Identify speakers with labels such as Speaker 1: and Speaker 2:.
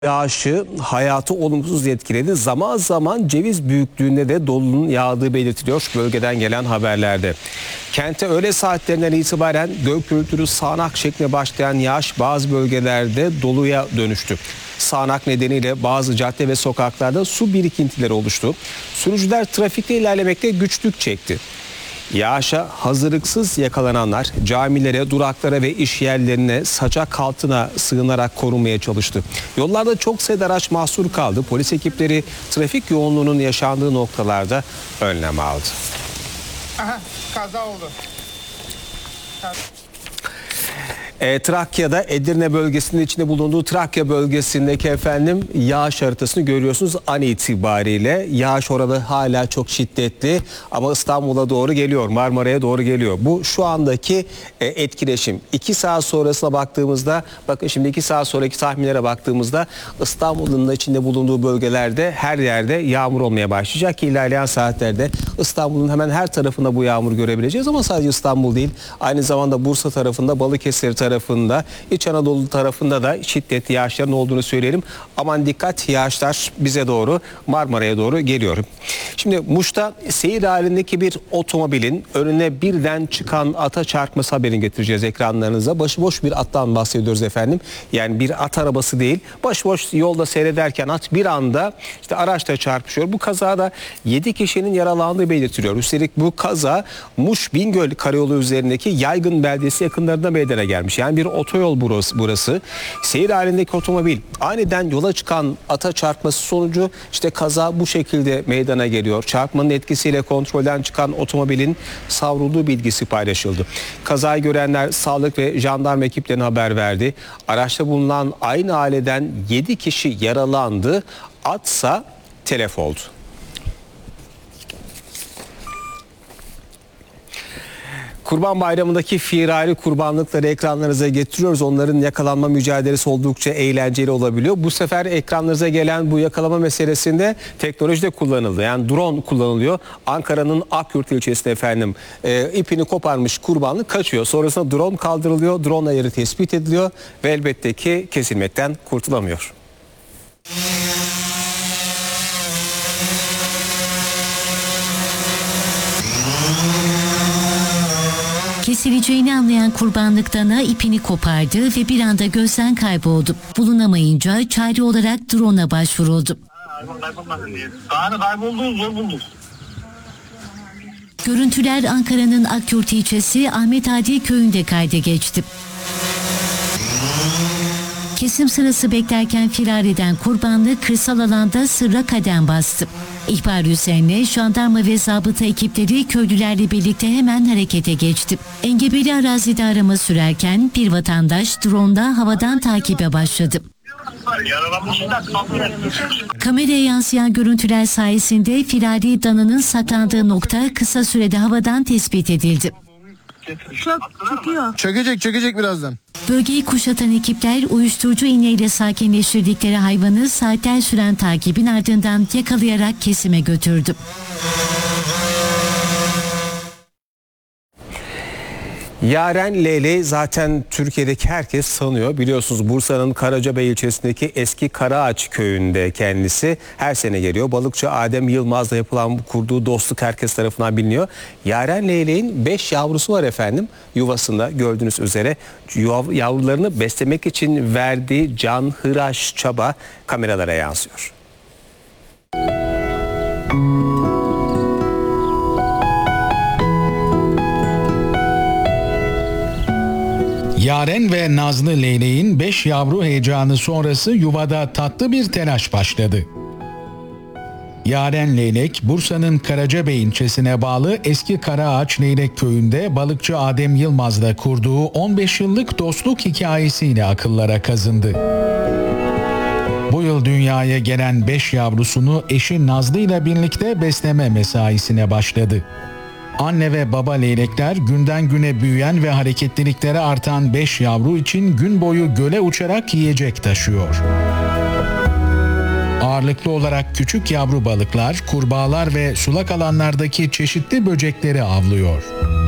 Speaker 1: Yağışı hayatı olumsuz etkiledi. Zaman zaman ceviz büyüklüğünde de dolunun yağdığı belirtiliyor bölgeden gelen haberlerde. Kente öğle saatlerinden itibaren gök gürültülü sağanak şeklinde başlayan yağış bazı bölgelerde doluya dönüştü. Sağanak nedeniyle bazı cadde ve sokaklarda su birikintileri oluştu. Sürücüler trafikte ilerlemekte güçlük çekti. Yağışa hazırlıksız yakalananlar camilere, duraklara ve iş yerlerine sacak altına sığınarak korunmaya çalıştı. Yollarda çok sayıda araç mahsur kaldı. Polis ekipleri trafik yoğunluğunun yaşandığı noktalarda önlem aldı.
Speaker 2: Aha, kaza oldu.
Speaker 1: Trakya'da Edirne bölgesinin içinde bulunduğu Trakya bölgesindeki yağış haritasını görüyorsunuz an itibariyle. Yağış orada hala çok şiddetli ama İstanbul'a doğru geliyor, Marmara'ya doğru geliyor. Bu şu andaki etkileşim. 2 saat sonrasına baktığımızda, bakın şimdi 2 saat sonraki tahminlere baktığımızda İstanbul'un içinde bulunduğu bölgelerde her yerde yağmur olmaya başlayacak ki ilerleyen saatlerde İstanbul'un hemen her tarafında bu yağmur görebileceğiz ama sadece İstanbul değil, aynı zamanda Bursa tarafında, Balıkesir tarafında, İç Anadolu tarafında da şiddetli yağışların olduğunu söyleyelim. Aman dikkat, yağışlar bize doğru, Marmara'ya doğru geliyor. Şimdi Muş'ta seyir halindeki bir otomobilin önüne birden çıkan ata çarpması haberini getireceğiz ekranlarınıza. Başıboş bir attan bahsediyoruz efendim. Yani bir at arabası değil. Başıboş yolda seyrederken at bir anda işte araçla çarpışıyor. Bu kazada 7 kişinin yaralandığı belirtiliyor. Üstelik bu kaza Muş Bingöl karayolu üzerindeki Yaygın beldesi yakınlarında meydana gelmiş. Yani bir otoyol burası. Seyir halindeki otomobil aniden yola çıkan ata çarpması sonucu işte kaza bu şekilde meydana geliyor. Çarpmanın etkisiyle kontrolden çıkan otomobilin savrulduğu bilgisi paylaşıldı. Kazayı görenler sağlık ve jandarma ekiplerine haber verdi. Araçta bulunan aynı aileden 7 kişi yaralandı. Atsa telef oldu. Kurban Bayramı'ndaki firari kurbanlıkları ekranlarınıza getiriyoruz. Onların yakalanma mücadelesi oldukça eğlenceli olabiliyor. Bu sefer ekranlarınıza gelen bu yakalama meselesinde teknoloji de kullanıldı. Yani drone kullanılıyor. Ankara'nın Akyurt ilçesinde ipini koparmış kurbanlık kaçıyor. Sonrasında drone kaldırılıyor. Drone ayarı tespit ediliyor ve elbette ki kesilmekten kurtulamıyor.
Speaker 3: Kesileceğini anlayan kurbanlık dana ipini kopardı ve bir anda gözden kayboldu. Bulunamayınca çare olarak drone'a başvuruldu. Görüntüler Ankara'nın Akyurt ilçesi Ahmet Adi köyünde kayda geçti. Kesim sırası beklerken firar eden kurbanlık kırsal alanda sırra kadem bastı. İhbar üzerine jandarma ve zabıta ekipleri köylülerle birlikte hemen harekete geçti. Engebeli arazide arama sürerken bir vatandaş drone'da havadan takibe başladı. Kameraya yansıyan görüntüler sayesinde firari dananın saklandığı nokta kısa sürede havadan tespit edildi.
Speaker 4: Çökecek birazdan.
Speaker 3: Bölgeyi kuşatan ekipler uyuşturucu iğneyle sakinleştirdikleri hayvanı saatler süren takibin ardından yakalayarak kesime götürdü.
Speaker 1: Yaren leyleği zaten Türkiye'deki herkes tanıyor. Biliyorsunuz Bursa'nın Karacabey ilçesindeki eski Karaağaç köyünde kendisi her sene geliyor. Balıkçı Adem Yılmaz'la yapılan kurduğu dostluk herkes tarafından biliniyor. Yaren leyleğin 5 yavrusu var yuvasında gördüğünüz üzere. Yavrularını beslemek için verdiği canhıraş çaba kameralara yansıyor.
Speaker 5: Yaren ve Nazlı leyleğin 5 yavru heyecanı sonrası yuvada tatlı bir telaş başladı. Yaren leylek, Bursa'nın Karacabey ilçesine bağlı eski Karaağaç Leylek köyünde balıkçı Adem Yılmaz'la kurduğu 15 yıllık dostluk hikayesiyle akıllara kazındı. Bu yıl dünyaya gelen 5 yavrusunu eşi Nazlı ile birlikte besleme mesaisine başladı. Anne ve baba leylekler günden güne büyüyen ve hareketlilikleri artan 5 yavru için gün boyu göle uçarak yiyecek taşıyor. Ağırlıklı olarak küçük yavru balıklar, kurbağalar ve sulak alanlardaki çeşitli böcekleri avlıyor.